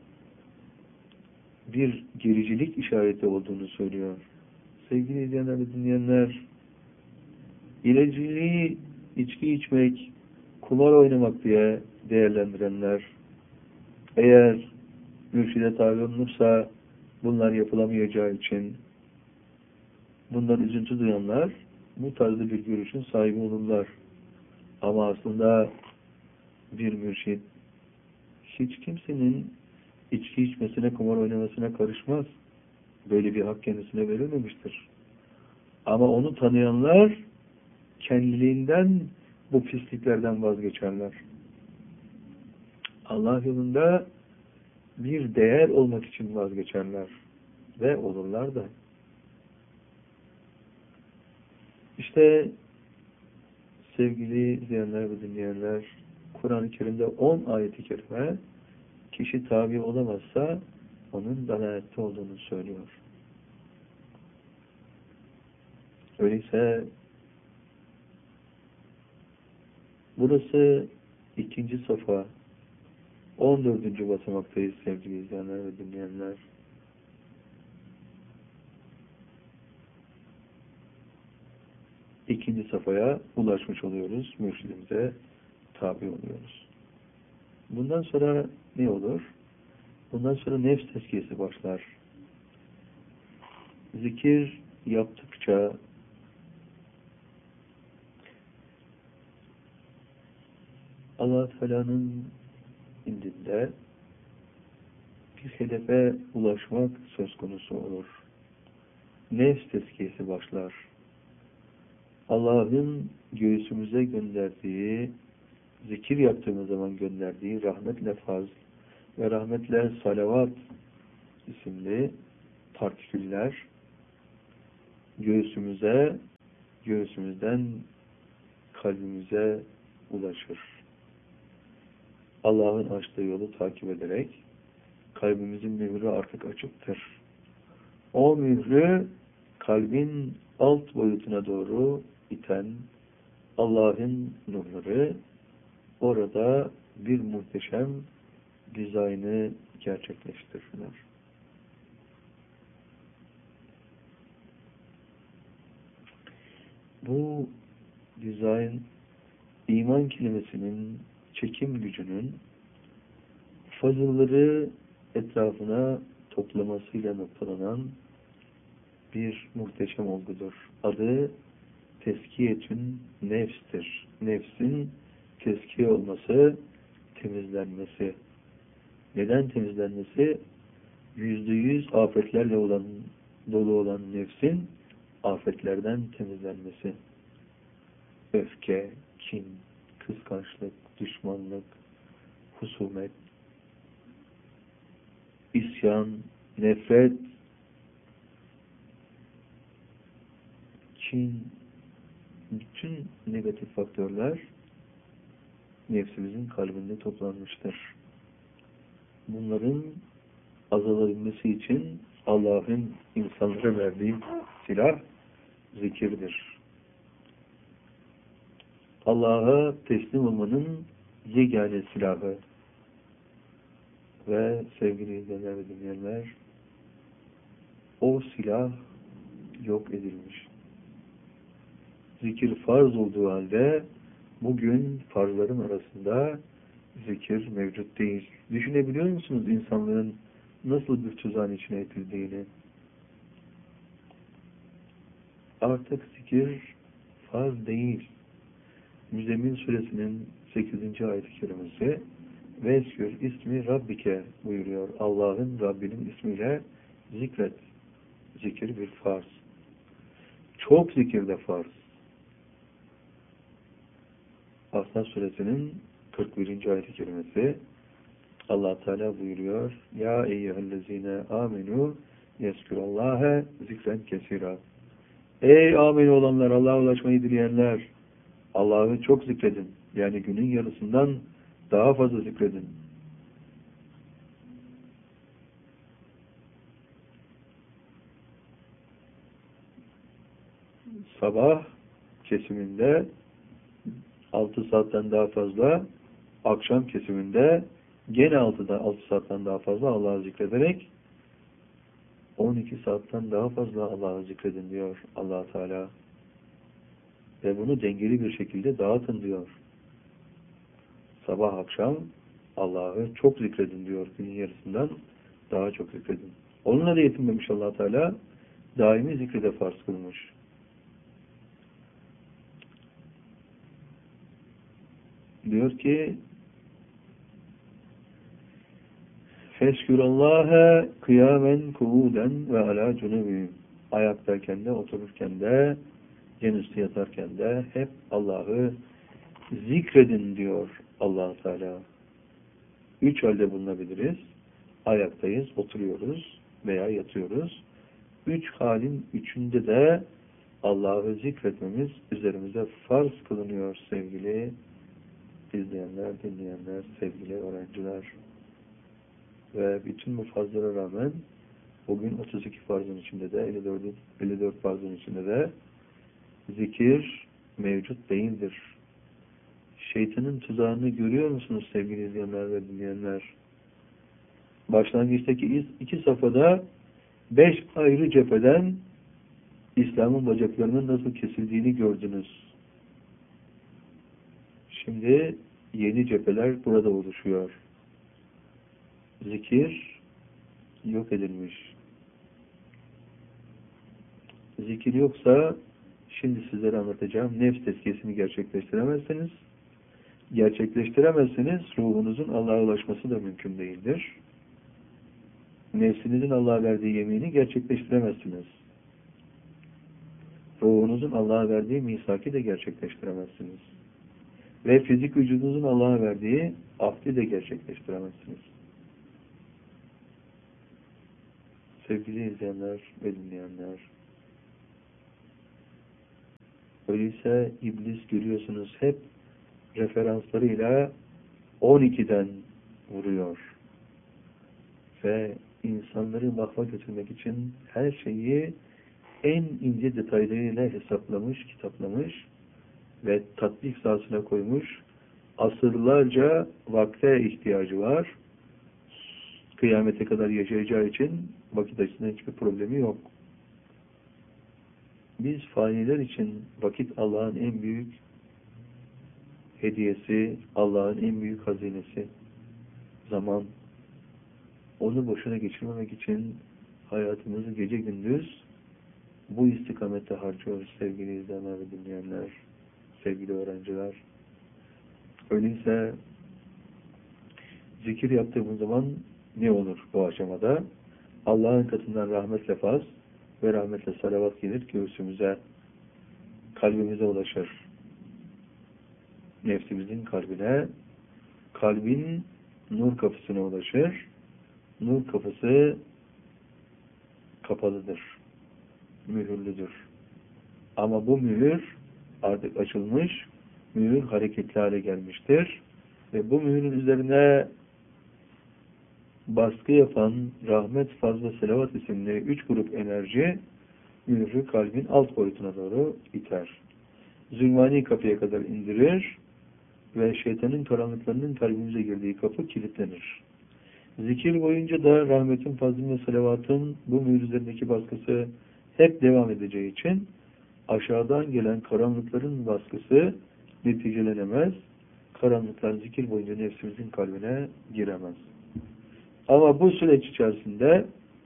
bir gericilik işareti olduğunu söylüyor. Sevgili izleyenler ve dinleyenler, ilericiliği içki içmek, kumar oynamak diye değerlendirenler, eğer mürşide tabi olunursa bunlar yapılamayacağı için bundan üzüntü duyanlar bu tarzda bir görüşün sahibi olurlar. Ama aslında bir mürşid hiç kimsenin içki içmesine, kumar oynamasına karışmaz. Böyle bir hak kendisine verilmemiştir. Ama onu tanıyanlar kendiliğinden bu pisliklerden vazgeçerler. Allah yolunda bir değer olmak için vazgeçerler. Ve olurlar da. İşte sevgili izleyenler ve dinleyenler, Kur'an-ı Kerim'de on ayet-i kerime kişi tabi olamazsa onun dalalette olduğunu söylüyor. Öyleyse burası ikinci safa, on dördüncü basamaktayız sevgili izleyenler ve dinleyenler. İkinci safhaya ulaşmış oluyoruz. Mürşidimize tabi oluyoruz. Bundan sonra ne olur? Bundan sonra nefs tezkiyesi başlar. Zikir yaptıkça Allah Teala'nın indinde bir hedefe ulaşmak söz konusu olur. Nefs tezkiyesi başlar. Allah'ın göğsümüze gönderdiği, zikir yaptığımız zaman gönderdiği rahmetle fazl ve rahmetle salavat isimli partiküller göğsümüze, göğsümüzden kalbimize ulaşır. Allah'ın açtığı yolu takip ederek kalbimizin mührü artık açıktır. o mührü kalbin alt boyutuna doğru iten Allah'ın nurları orada bir muhteşem dizaynı gerçekleştirirler. Bu dizayn iman kelimesinin çekim gücünün fazılları etrafına toplamasıyla noktalanan bir muhteşem olgudur. Adı teskiyetün nefstir. Nefsin teskiye olması, temizlenmesi. Neden temizlenmesi? Yüzde yüz afetlerle olan, dolu olan nefsin afetlerden temizlenmesi. Öfke, kin, kıskançlık, düşmanlık, husumet, isyan, nefret, kin, bütün negatif faktörler nefsimizin kalbinde toplanmıştır. Bunların azalabilmesi için Allah'ın insanlara verdiği silah zikirdir. Allah'a teslim olmanın yegane silahı ve sevgili izleyenler ve dinleyenler, o silah yok edilmiş. Zikir farz olduğu halde bugün farzların arasında zikir mevcut değil. Düşünebiliyor musunuz insanların nasıl bir tuzağın içine itildiğini? Artık zikir farz değil. Müzzemmil suresinin sekizinci ayet-i kerimesi Vezkür ismi Rabbike buyuruyor. Allah'ın Rabbinin ismiyle zikret. Zikir bir farz. Çok zikir de farz. Asnaf suresinin kırk birinci ayet-i kerimesi Allah Teala buyuruyor. Ya eyyühellezine amenu yezkürallâhe zikren kesira. Ey amin olanlar, Allah'a ulaşmayı dileyenler, Allah'ı çok zikredin. Yani günün yarısından daha fazla zikredin. Sabah kesiminde altı saatten daha fazla, akşam kesiminde gene altıdan altı saatten daha fazla Allah'ı zikrederek on iki saatten daha fazla Allah'ı zikredin diyor Allah Teala. Ve bunu dengeli bir şekilde dağıtın diyor. Sabah akşam Allah'ı çok zikredin diyor. Günün yarısından daha çok zikredin. Onunla da yetinmemiş Allah Teala, daimi zikrede farz kılmış. Diyor ki Feşkürallâhe kıyamen kuvuden ve alâ cunubî. Ayaktayken de, otururken de, yan üstü yatarken de hep Allah'ı zikredin diyor Allah Teala. Üç halde bulunabiliriz. Ayaktayız, oturuyoruz veya yatıyoruz. Üç halin üçünde de Allah'ı zikretmemiz üzerimize farz kılınıyor sevgili izleyenler, dinleyenler, sevgili öğrenciler. Ve bütün bu farzlara rağmen bugün otuz iki farzın içinde de elli dört farzın içinde de zikir mevcut değildir. Şeytanın tuzağını görüyor musunuz sevgili izleyenler ve dinleyenler? Başlangıçtaki iki safhada beş ayrı cepheden İslam'ın bacaklarının nasıl kesildiğini gördünüz. Şimdi yeni cepheler burada oluşuyor. Zikir yok edilmiş. Zikir yoksa şimdi sizlere anlatacağım nefs tezkiyesini gerçekleştiremezsiniz. Gerçekleştiremezseniz ruhunuzun Allah'a ulaşması da mümkün değildir. Nefsinizin Allah'a verdiği yemini gerçekleştiremezsiniz. Ruhunuzun Allah'a verdiği misaki de gerçekleştiremezsiniz. Ve fizik vücudunuzun Allah'a verdiği ahdi de gerçekleştiremezsiniz. Sevgili izleyenler ve dinleyenler, öyleyse iblis görüyorsunuz hep referanslarıyla on ikiden vuruyor. Ve insanları mahva götürmek için her şeyi en ince detaylarıyla hesaplamış, kitaplamış ve tatbik sahasına koymuş. Asırlarca vakte ihtiyacı var. Kıyamete kadar yaşayacağı için vakit açısından hiçbir problemi yok. Biz faniler için vakit Allah'ın en büyük hediyesi, Allah'ın en büyük hazinesi. Zaman. Onu boşuna geçirmemek için hayatımızı gece gündüz bu istikamette harcıyoruz sevgili izleyenler ve dinleyenler, sevgili öğrenciler. Öyleyse zikir yaptığımız zaman ne olur bu aşamada? Allah'ın katından rahmetle faz ve rahmetle salavat gelir göğsümüze, kalbimize ulaşır. Nefsimizin kalbine, kalbin nur kapısına ulaşır. Nur kapısı kapalıdır, mühürlüdür. Ama bu mühür artık açılmış, mühür hareketli hale gelmiştir. Ve bu mühürün üzerine baskı yapan rahmet, faz ve selavat isimli üç grup enerji mührü kalbin alt boyutuna doğru iter. Zulmani kapıya kadar indirir ve şeytanın karanlıklarının kalbimize girdiği kapı kilitlenir. Zikir boyunca da rahmetin, fazlın ve selavatın bu mühür üzerindeki baskısı hep devam edeceği için aşağıdan gelen karanlıkların baskısı neticelenemez. Karanlıklar zikir boyunca nefsimizin kalbine giremez. Ama bu süreç içerisinde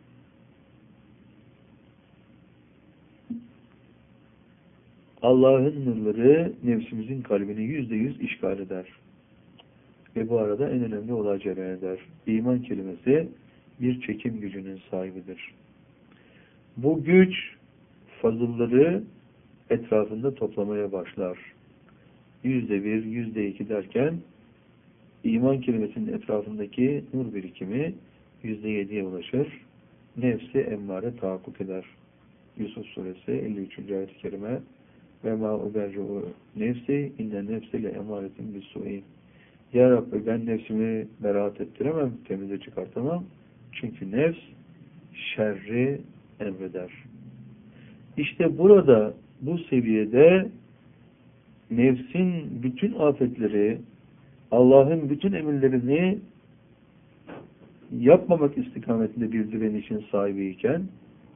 Allah'ın nurları nefsimizin kalbini yüzde yüz işgal eder. Ve bu arada en önemli olay cereyan eder. İman kelimesi bir çekim gücünün sahibidir. Bu güç fazılları etrafında toplamaya başlar. Yüzde bir, yüzde iki derken iman kelimesinin etrafındaki nur birikimi yüzde yediye ulaşır. Nefsi emmare tahakkuk eder. Yusuf suresi elli üçüncü ayet-i kerime ve ma uberru nefsi inne nefsiyle emaretin bis-su'i. Ya Rabbi ben nefsimi beraat ettiremem, temize çıkartamam. Çünkü nefs şerri emreder. İşte burada bu seviyede nefsin bütün afetleri, Allah'ın bütün emirlerini yapmamak istikametinde bir direnişin sahibiyken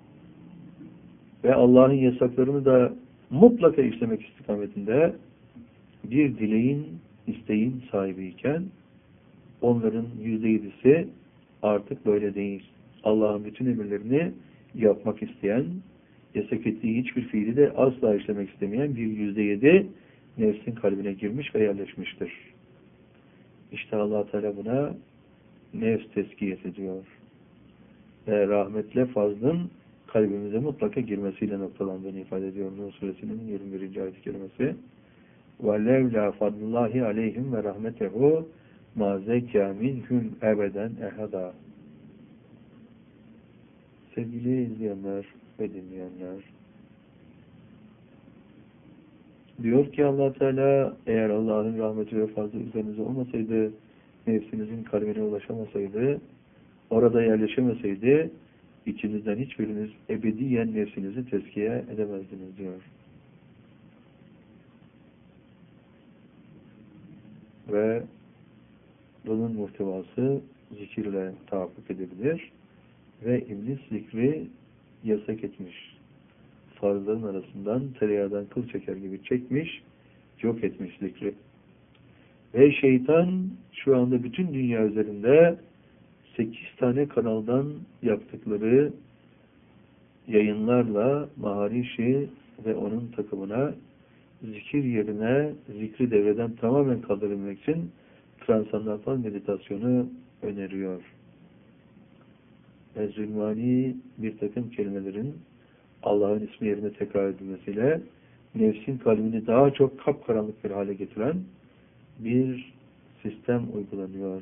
ve Allah'ın yasaklarını da mutlaka işlemek istikametinde bir dileğin, isteğin sahibiyken onların yüzde yedisi artık böyle değil. Allah'ın bütün emirlerini yapmak isteyen, yasak ettiği hiçbir fiili de asla işlemek istemeyen bir yüzde yedi nefsin kalbine girmiş ve yerleşmiştir. İşte Allah Teala buna nefs tezkiyesi diyor. Ve rahmetle fazlın kalbimize mutlaka girmesiyle noktalandığını ifade ediyor. Nur suresinin yirmi birinci ayet-i kerimesi. وَلَوْلَا فَضْلُ اللّٰهِ عَلَيْهِمْ وَرَحْمَتَهُ مَا زَكَّى مِنْهُمْ اَبَدًا اَحَدًا. Sevgili izleyenler ve dinleyenler, diyor ki Allah Teala, eğer Allah'ın rahmeti ve fazlı üzerinize olmasaydı, nefsinizin kalbine ulaşamasaydı, orada yerleşemeseydi, içinizden hiçbiriniz ebediyen nefsinizi tezkiye edemezdiniz diyor. Ve bunun muhtevası zikirle tahakkuk edebilir ve iblis zikri yasak etmiş. Farzların arasından tereyağdan kıl çeker gibi çekmiş, yok etmiş zikri. Ve şeytan şu anda bütün dünya üzerinde sekiz tane kanaldan yaptıkları yayınlarla Maharişi ve onun takımına zikir yerine zikri devreden tamamen kaldırılmak için transandantal meditasyonu öneriyor. Ve zulmani bir takım kelimelerin Allah'ın ismi yerine tekrar edilmesiyle nefsin kalbini daha çok kapkaranlık bir hale getiren bir sistem uygulanıyor.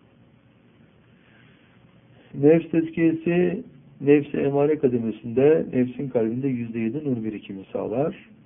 Nefs tezkiyesi nefs-i emare kademesinde nefsin kalbinde yüzde yedi nur birikimi sağlar.